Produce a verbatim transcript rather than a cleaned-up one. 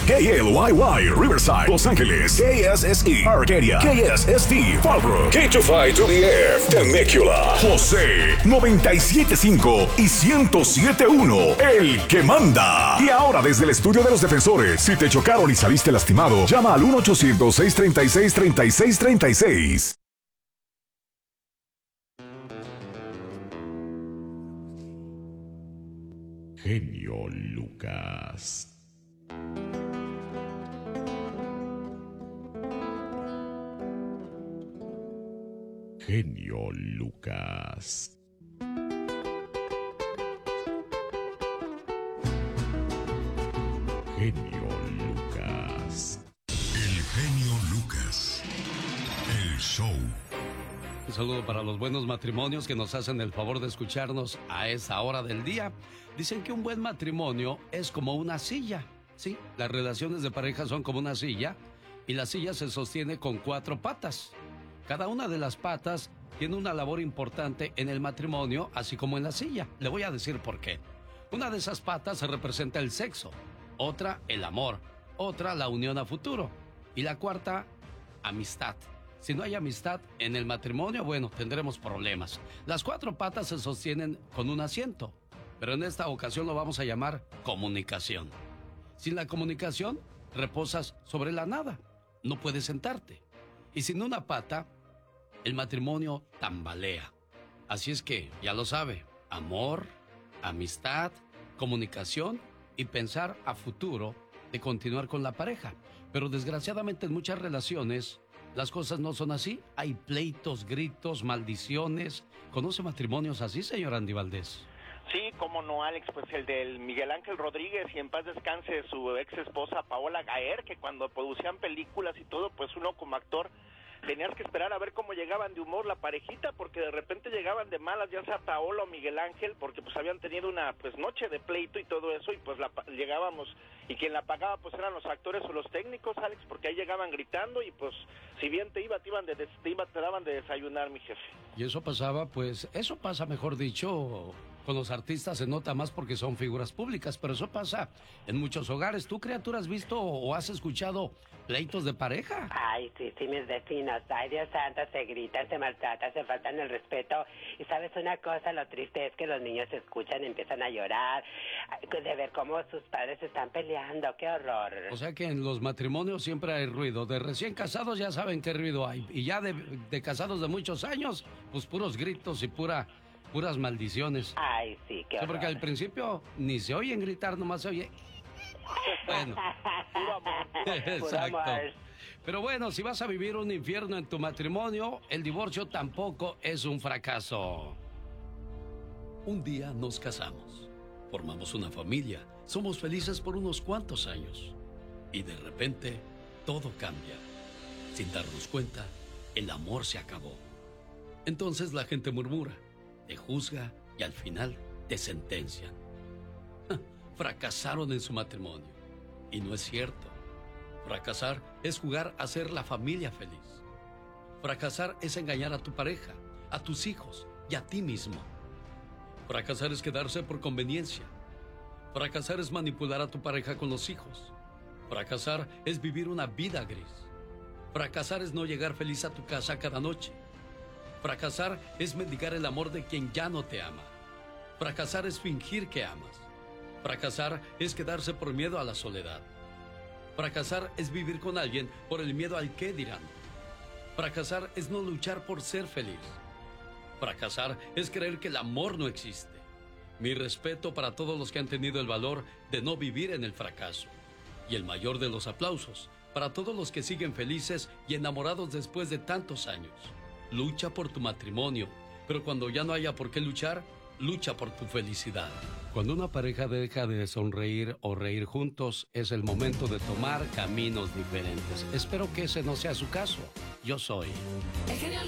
K L Y Y, Riverside, Los Ángeles, K S S E, Arcadia, K S S T, Fallbrook, K two five to the F, Temecula, José, noventa y siete punto cinco y ciento siete punto uno, el que manda. Y ahora desde el estudio de los defensores, si te chocaron y saliste lastimado, llama al uno ochocientos, seiscientos treinta y seis, treinta y seis treinta y seis. Genio Lucas. Genio Lucas. Genio Lucas. El genio Lucas. El show. Un saludo para los buenos matrimonios que nos hacen el favor de escucharnos a esa hora del día. Dicen que un buen matrimonio es como una silla. Sí, las relaciones de pareja son como una silla y la silla se sostiene con cuatro patas. Cada una de las patas tiene una labor importante en el matrimonio, así como en la silla. Le voy a decir por qué. Una de esas patas representa el sexo, otra el amor, otra la unión a futuro y la cuarta, amistad. Si no hay amistad en el matrimonio, bueno, tendremos problemas. Las cuatro patas se sostienen con un asiento, pero en esta ocasión lo vamos a llamar comunicación. Sin la comunicación, reposas sobre la nada. No puedes sentarte. Y sin una pata, el matrimonio tambalea. Así es que, ya lo sabe, amor, amistad, comunicación y pensar a futuro de continuar con la pareja. Pero desgraciadamente en muchas relaciones las cosas no son así. Hay pleitos, gritos, maldiciones. ¿Conoce matrimonios así, señor Andy Valdés? Sí, cómo no, Alex, pues el del Miguel Ángel Rodríguez y en paz descanse su ex esposa Paola Gaer, que cuando producían películas y todo, pues uno como actor tenías que esperar a ver cómo llegaban de humor la parejita, porque de repente llegaban de malas, ya sea Paola o Miguel Ángel, porque pues habían tenido una pues noche de pleito y todo eso, y pues la, llegábamos, y quien la pagaba pues eran los actores o los técnicos, Alex, porque ahí llegaban gritando y pues si bien te iba, te iban de, te, iba, te daban de desayunar, mi jefe. Y eso pasaba, pues, eso pasa, mejor dicho, con los artistas se nota más porque son figuras públicas, pero eso pasa en muchos hogares. ¿Tú, criatura, has visto o has escuchado pleitos de pareja? Ay, sí, sí, mis vecinos. Ay, Dios santo, se gritan, se maltratan, se faltan el respeto. Y sabes una cosa, lo triste es que los niños se escuchan, empiezan a llorar, de ver cómo sus padres se están peleando. ¡Qué horror! O sea que en los matrimonios siempre hay ruido. De recién casados ya saben qué ruido hay. Y ya de, de casados de muchos años, pues puros gritos y pura... puras maldiciones. Ay, sí, qué horror. Sí, porque al principio ni se oyen gritar, nomás se oye... Bueno. Exacto. Pero bueno, si vas a vivir un infierno en tu matrimonio, el divorcio tampoco es un fracaso. Un día nos casamos, formamos una familia, somos felices por unos cuantos años. Y de repente, todo cambia. Sin darnos cuenta, el amor se acabó. Entonces la gente murmura, te juzga y al final te sentencian. Fracasaron en su matrimonio. Y no es cierto. Fracasar es jugar a ser la familia feliz. Fracasar es engañar a tu pareja, a tus hijos y a ti mismo. Fracasar es quedarse por conveniencia. Fracasar es manipular a tu pareja con los hijos. Fracasar es vivir una vida gris. Fracasar es no llegar feliz a tu casa cada noche. Fracasar es mendigar el amor de quien ya no te ama. Fracasar es fingir que amas. Fracasar es quedarse por miedo a la soledad. Fracasar es vivir con alguien por el miedo al qué dirán. Fracasar es no luchar por ser feliz. Fracasar es creer que el amor no existe. Mi respeto para todos los que han tenido el valor de no vivir en el fracaso. Y el mayor de los aplausos para todos los que siguen felices y enamorados después de tantos años. Lucha por tu matrimonio, pero cuando ya no haya por qué luchar, lucha por tu felicidad. Cuando una pareja deja de sonreír o reír juntos, es el momento de tomar caminos diferentes. Espero que ese no sea su caso. Yo soy... El genio